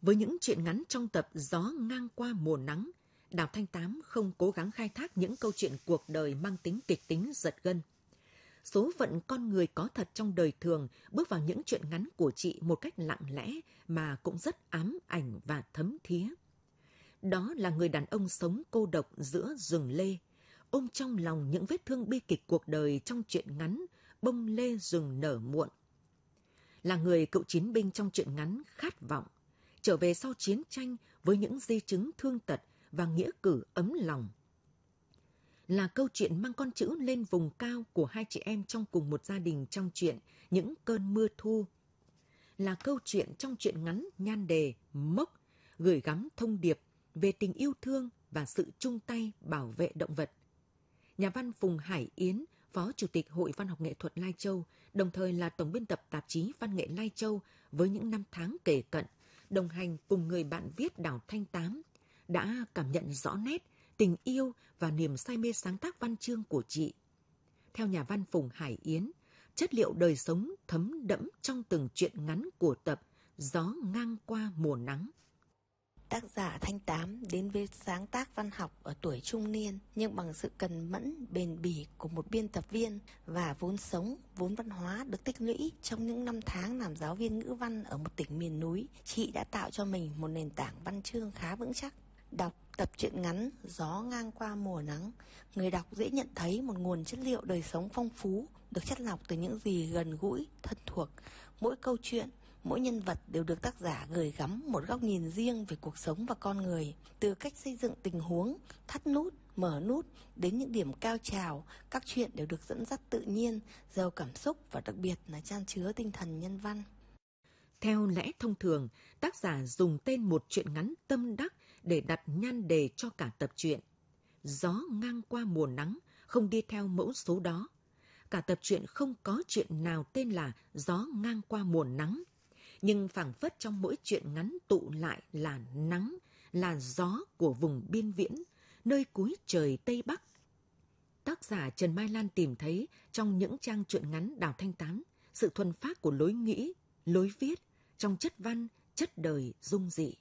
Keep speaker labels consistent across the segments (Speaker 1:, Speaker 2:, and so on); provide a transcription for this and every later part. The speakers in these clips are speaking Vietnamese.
Speaker 1: Với những truyện ngắn trong tập Gió ngang qua mùa nắng, Đào Thanh Tám không cố gắng khai thác những câu chuyện cuộc đời mang tính kịch tính giật gân. Số phận con người có thật trong đời thường bước vào những truyện ngắn của chị một cách lặng lẽ mà cũng rất ám ảnh và thấm thía. Đó là người đàn ông sống cô độc giữa rừng lê, ôm trong lòng những vết thương bi kịch cuộc đời trong truyện ngắn Bông lê rừng nở muộn. Là người cựu chiến binh trong truyện ngắn Khát vọng, trở về sau chiến tranh với những di chứng thương tật và nghĩa cử ấm lòng. Là câu chuyện mang con chữ lên vùng cao của hai chị em trong cùng một gia đình trong truyện Những cơn mưa thu. Là câu chuyện trong truyện ngắn nhan đề Mốc, gửi gắm thông điệp về tình yêu thương và sự chung tay bảo vệ động vật. Nhà văn Phùng Hải Yến, Phó Chủ tịch Hội Văn học Nghệ thuật Lai Châu, đồng thời là tổng biên tập tạp chí Văn nghệ Lai Châu với những năm tháng kể cận, đồng hành cùng người bạn viết Đào Thanh Tám, đã cảm nhận rõ nét tình yêu và niềm say mê sáng tác văn chương của chị. Theo nhà văn Phùng Hải Yến, chất liệu đời sống thấm đẫm trong từng truyện ngắn của tập Gió ngang qua mùa nắng.
Speaker 2: Tác giả Thanh Tám đến với sáng tác văn học ở tuổi trung niên, nhưng bằng sự cần mẫn, bền bỉ của một biên tập viên và vốn sống, vốn văn hóa được tích lũy trong những năm tháng làm giáo viên ngữ văn ở một tỉnh miền núi, chị đã tạo cho mình một nền tảng văn chương khá vững chắc. Đọc tập truyện ngắn Gió ngang qua mùa nắng, người đọc dễ nhận thấy một nguồn chất liệu đời sống phong phú, được chất lọc từ những gì gần gũi, thân thuộc. Mỗi câu chuyện, mỗi nhân vật đều được tác giả gửi gắm một góc nhìn riêng về cuộc sống và con người. Từ cách xây dựng tình huống, thắt nút, mở nút đến những điểm cao trào, các chuyện đều được dẫn dắt tự nhiên, giàu cảm xúc và đặc biệt là chan chứa tinh thần nhân văn.
Speaker 1: Theo lẽ thông thường, tác giả dùng tên một truyện ngắn tâm đắc để đặt nhan đề cho cả tập truyện. Gió ngang qua mùa nắng không đi theo mẫu số đó. Cả tập truyện không có chuyện nào tên là Gió ngang qua mùa nắng. Nhưng phảng phất trong mỗi truyện ngắn tụ lại là nắng, là gió của vùng biên viễn, nơi cuối trời Tây Bắc. Tác giả Trần Mai Lan tìm thấy trong những trang truyện ngắn Đào Thanh Tám sự thuần phác của lối nghĩ, lối viết, trong chất văn, chất đời dung dị.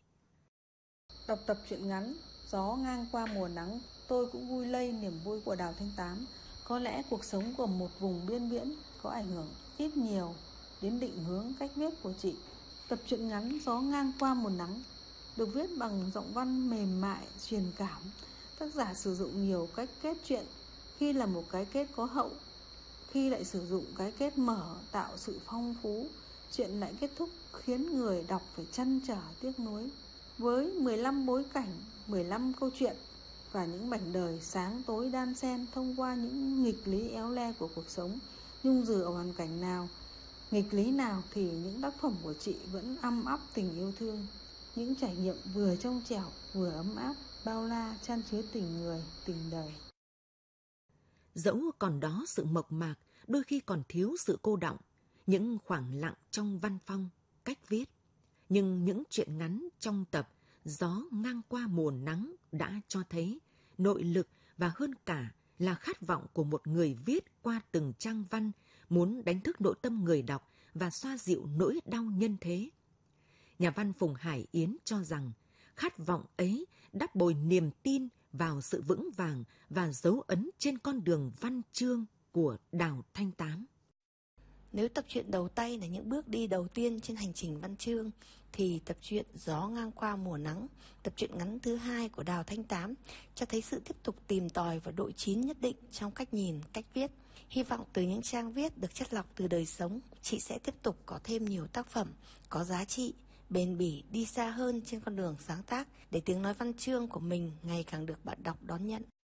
Speaker 3: Đọc tập truyện ngắn Gió ngang qua mùa nắng, tôi cũng vui lây niềm vui của Đào Thanh Tám. Có lẽ cuộc sống của một vùng biên viễn có ảnh hưởng ít nhiều đến định hướng cách viết của chị. Tập truyện ngắn Gió ngang qua mùa nắng được viết bằng giọng văn mềm mại, truyền cảm. Tác giả sử dụng nhiều cách kết truyện, khi là một cái kết có hậu, khi lại sử dụng cái kết mở tạo sự phong phú. Chuyện lại kết thúc khiến người đọc phải trăn trở tiếc nuối. Với 15 bối cảnh, 15 câu chuyện và những mảnh đời sáng tối đan xen thông qua những nghịch lý éo le của cuộc sống, nhung nhừ ở hoàn cảnh nào, nghịch lý nào thì những tác phẩm của chị vẫn âm ấp tình yêu thương. Những trải nghiệm vừa trong trẻo, vừa ấm áp, bao la, chan chứa tình người, tình đời.
Speaker 1: Dẫu còn đó sự mộc mạc, đôi khi còn thiếu sự cô đọng, những khoảng lặng trong văn phong, cách viết. Nhưng những truyện ngắn trong tập Gió ngang qua mùa nắng đã cho thấy nội lực và hơn cả là khát vọng của một người viết qua từng trang văn, muốn đánh thức nội tâm người đọc và xoa dịu nỗi đau nhân thế. Nhà văn Phùng Hải Yến cho rằng khát vọng ấy đắp bồi niềm tin vào sự vững vàng và dấu ấn trên con đường văn chương của Đào Thanh Tám.
Speaker 2: Nếu tập truyện đầu tay là những bước đi đầu tiên trên hành trình văn chương, thì tập truyện Gió ngang qua mùa nắng, tập truyện ngắn thứ hai của Đào Thanh Tám, cho thấy sự tiếp tục tìm tòi và độ chín nhất định trong cách nhìn, cách viết. Hy vọng từ những trang viết được chất lọc từ đời sống, chị sẽ tiếp tục có thêm nhiều tác phẩm có giá trị, bền bỉ đi xa hơn trên con đường sáng tác, để tiếng nói văn chương của mình ngày càng được bạn đọc đón nhận.